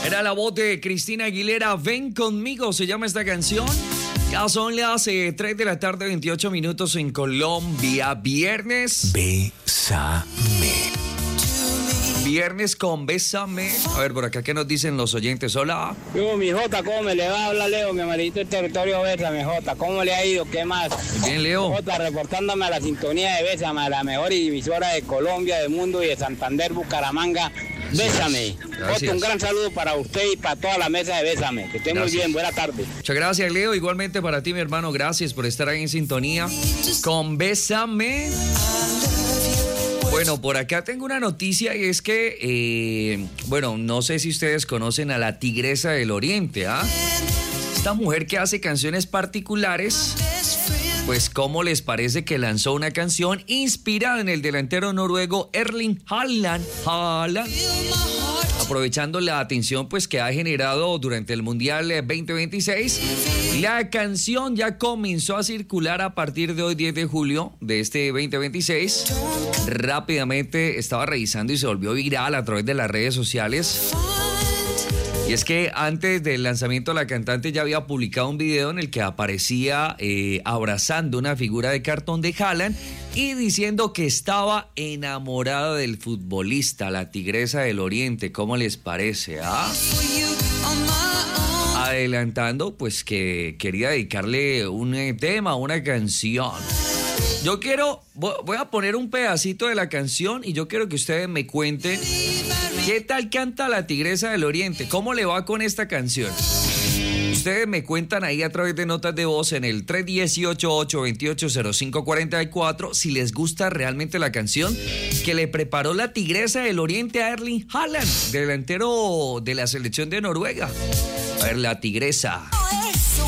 Era la voz de Cristina Aguilera. Ven conmigo, se llama esta canción. Ya son las 3 de la tarde, 28 minutos en Colombia. Viernes. Bésame. Viernes con Bésame. A ver, por acá, ¿qué nos dicen los oyentes? Hola. Yo, mi Jota, ¿cómo me le va a hablar, Leo? Mi amarillito del territorio Bésame, Jota. ¿Cómo le ha ido? ¿Qué más? Bien, Leo. Jota, reportándome a la sintonía de Bésame, a la mejor emisora de Colombia, del mundo y de Santander, Bucaramanga. Bésame. Gracias. Jota, un gran saludo para usted y para toda la mesa de Bésame. Que esté muy Gracias. bien, buena tarde. Muchas gracias, Leo. Igualmente para ti, mi hermano. Gracias por estar ahí en sintonía con Bésame. Bueno, por acá tengo una noticia y es que, bueno, no sé si ustedes conocen a la Tigresa del Oriente, ¿ah? Esta mujer que hace canciones particulares, pues ¿cómo les parece que lanzó una canción inspirada en el delantero noruego Erling Haaland? Aprovechando la atención pues que ha generado durante el Mundial 2026, la canción ya comenzó a circular a partir de hoy 10 de julio de este 2026. Rápidamente estaba revisando y se volvió viral a través de las redes sociales. Y es que antes del lanzamiento la cantante ya había publicado un video en el que aparecía abrazando una figura de cartón de Haaland y diciendo que estaba enamorada del futbolista, la Tigresa del Oriente. ¿Cómo les parece? Adelantando pues que quería dedicarle un tema, una canción. Voy a poner un pedacito de la canción y yo quiero que ustedes me cuenten qué tal canta la Tigresa del Oriente, cómo le va con esta canción. Ustedes me cuentan ahí a través de notas de voz en el 318-828-0544 si les gusta realmente la canción que le preparó la Tigresa del Oriente a Erling Haaland, delantero de la selección de Noruega. A ver, la Tigresa.